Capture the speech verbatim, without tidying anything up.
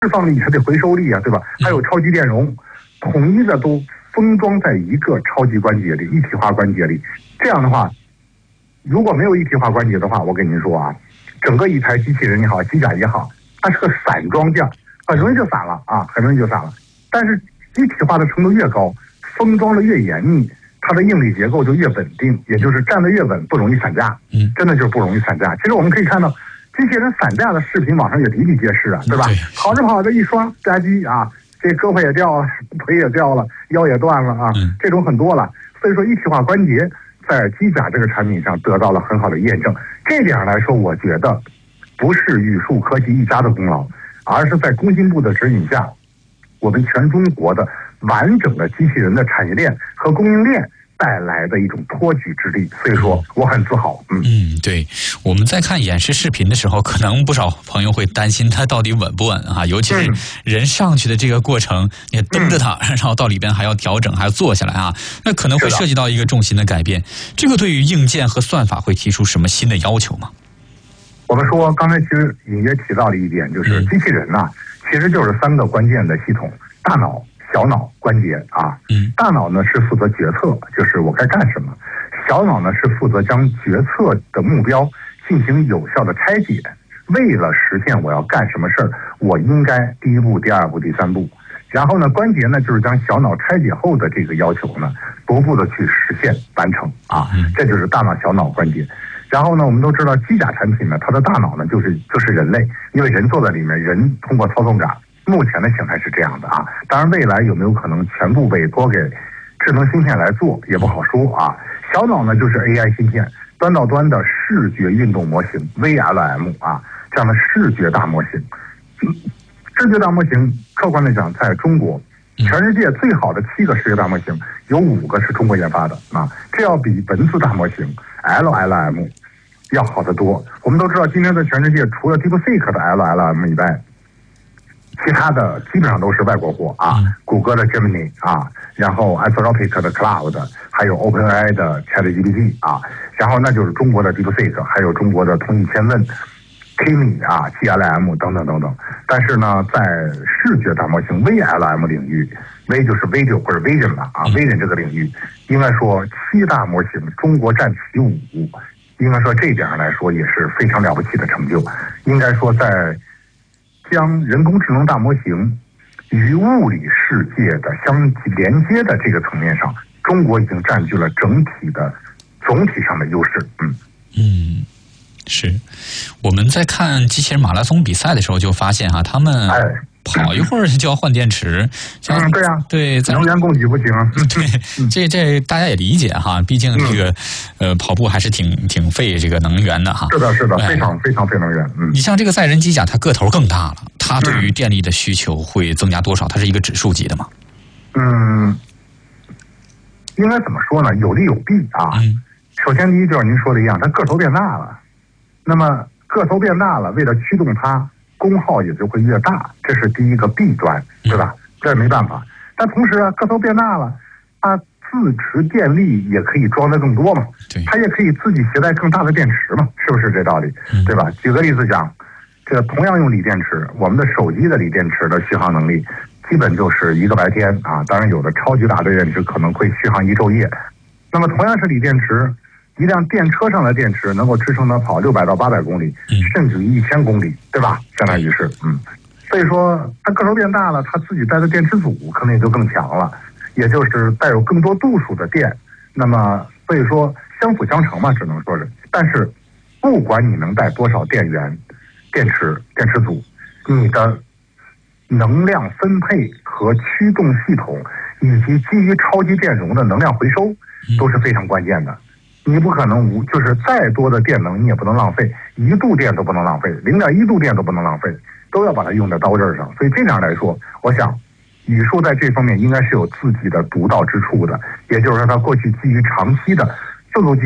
释放力，它得回收力啊，对吧？还有超级电容，统一的都封装在一个超级关节里，一体化关节里。这样的话，如果没有一体化关节的话，我跟您说啊，整个一台机器人也好，机甲也好，它是个散装件，很容易就散了啊，很容易就散了。但是一体化的程度越高，封装的越严密，它的应力结构就越稳定，也就是站得越稳，不容易散架。嗯，真的就是不容易散架。其实我们可以看到，机器人散架的视频网上也比比皆是啊，对吧？跑着跑着一刷吧唧啊，这胳膊也掉了，腿也掉了，腰也断了啊，这种很多了。所以说一体化关节在机甲这个产品上得到了很好的验证。这点来说，我觉得不是宇树科技一家的功劳，而是在工信部的指引下，我们全中国的完整的机器人的产业链和供应链带来的一种托举之力，所以说我很自豪。嗯嗯，对，我们在看演示视频的时候，可能不少朋友会担心它到底稳不稳啊，尤其是人上去的这个过程，你蹬着它，然后到里边还要调整，还要坐下来啊，那可能会涉及到一个重心的改变。这个对于硬件和算法会提出什么新的要求吗？ 我们说刚才其实隐约提到了一点，就是机器人呐、啊，其实就是三个关键的系统：大脑、小脑、关节啊。嗯，大脑呢是负责决策，就是我该干什么；小脑呢是负责将决策的目标进行有效的拆解。为了实现我要干什么事儿，我应该第一步、第二步、第三步。然后呢，关节呢就是将小脑拆解后的这个要求呢，逐步的去实现完成啊。这就是大脑、小脑、关节。然后呢，我们都知道机甲产品呢，它的大脑呢就是就是人类，因为人坐在里面，人通过操纵杆。目前的形态是这样的啊，当然未来有没有可能全部委托给智能芯片来做也不好说啊。小脑呢就是 A I 芯片，端到端的视觉运动模型 V L M 啊，这样的视觉大模型。视觉大模型客观的讲，在中国全世界最好的七个视觉大模型，有五个是中国研发的啊，这要比文字大模型 L L M 要好得多。我们都知道，今天在全世界除了 DeepSeek 的 L L M 以外，其他的基本上都是外国货啊，嗯、谷歌的 Gemini 啊，然后 Anthropic 的 Cloud， 还有 OpenAI 的 ChatGPT 啊，然后那就是中国的 DeepSeek， 还有中国的通义千问、Kimi 啊、G L M 等等等等。但是呢，在视觉大模型 V L M 领域 ，V 就是 Video 或者 Vision 了啊 ，Vision 这个领域，应该说七大模型中国占其五，应该说这一点上来说也是非常了不起的成就。应该说在将人工智能大模型与物理世界的相连接的这个层面上，中国已经占据了整体的总体上的优势。嗯嗯，是我们在看机器人马拉松比赛的时候就发现哈，他们跑一会儿就要换电池。 嗯，对呀、啊， 对， 能源供给不行。 对，这这大家也理解哈，毕竟这个、嗯、呃跑步还是挺挺费这个能源的哈。 是的，是的，非常非常费能源。嗯， 你像这个载人机甲，它个头更大了，它对于电力的需求会增加多少？它是一个指数级的吗？ 嗯，应该怎么说呢？有利有弊啊。嗯、首先，第一就是您说的一样，它个头变大了，那么个头变大了，为了驱动它，功耗也就会越大，这是第一个弊端，对吧？这没办法。但同时啊，个头变大了，它自持电力也可以装得更多嘛，它也可以自己携带更大的电池嘛，是不是这道理？对吧？举个例子讲，这个同样用锂电池，我们的手机的锂电池的续航能力基本就是一个白天啊，当然有的超级大的电池可能会续航一昼夜。那么同样是锂电池，一辆电车上的电池能够支撑它跑六百到八百公里，甚至于一千公里，对吧？相当于是，嗯，所以说它个头变大了，它自己带的电池组可能也就更强了，也就是带有更多度数的电。那么所以说相辅相成嘛，只能说是。但是不管你能带多少电源、电池、电池组，你的能量分配和驱动系统以及基于超级电容的能量回收都是非常关键的。你不可能无，就是再多的电能你也不能浪费，一度电都不能浪费，零点一度电都不能浪费，都要把它用在刀刃上。所以这样来说，我想宇树在这方面应该是有自己的独到之处的，也就是说它过去基于长期的自主